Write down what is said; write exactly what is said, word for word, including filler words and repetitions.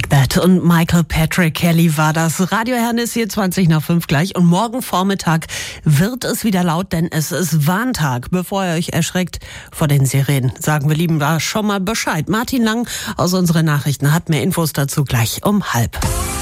Like That und Michael Patrick Kelly war das. Radio Herne ist hier zwanzig nach fünf gleich und morgen Vormittag wird es wieder laut, denn es ist Warntag. Bevor ihr euch erschreckt vor den Sirenen, sagen wir lieber schon mal Bescheid. Martin Lang aus unseren Nachrichten hat mehr Infos dazu gleich um halb.